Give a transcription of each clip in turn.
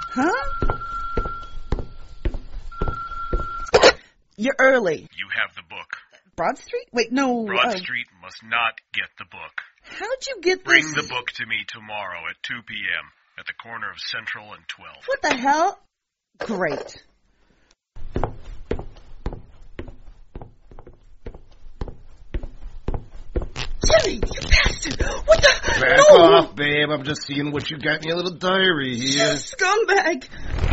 Huh? You're early. You have the book. Broad Street? Wait, no. Broad Street must not get the book. How'd you get Bring this? the book to me tomorrow at 2 p.m. at the corner of Central and 12. What the hell? Great. Jimmy, you bastard! What the? Back No! off, babe. I'm just seeing what you got in your little diary here. You scumbag!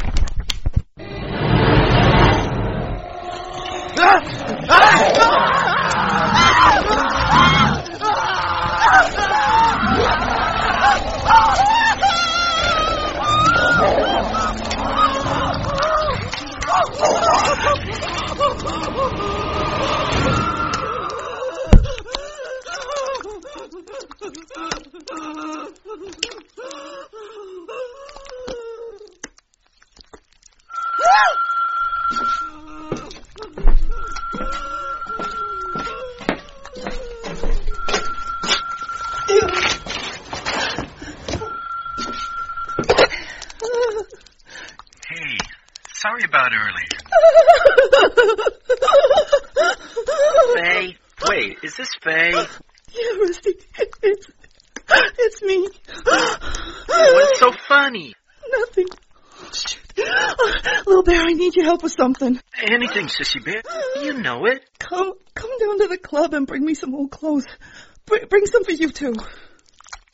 Hey, sorry about earlier. Faye? Wait, is this Faye? Yeah, Rusty. It's me. What's so funny? Nothing. Oh, shit. Little Bear, I need your help with something. Anything, Sissy Bear. You know it. Come down to the club and bring me some old clothes. Bring some for you, too.